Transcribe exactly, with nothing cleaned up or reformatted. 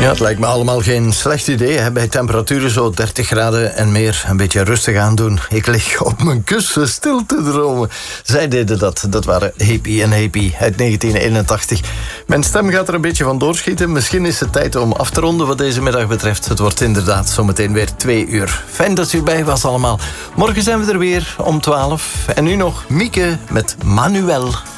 Ja, het lijkt me allemaal geen slecht idee. Hè? Bij temperaturen zo dertig graden en meer een beetje rustig aandoen. Ik lig op mijn kussen stil te dromen. Zij deden dat. Dat waren Happy en Happy uit negentien eenentachtig. Mijn stem gaat er een beetje van doorschieten. Misschien is het tijd om af te ronden wat deze middag betreft. Het wordt inderdaad zometeen weer twee uur. Fijn dat u erbij was allemaal. Morgen zijn we er weer om twaalf. En nu nog Mieke met Manuel.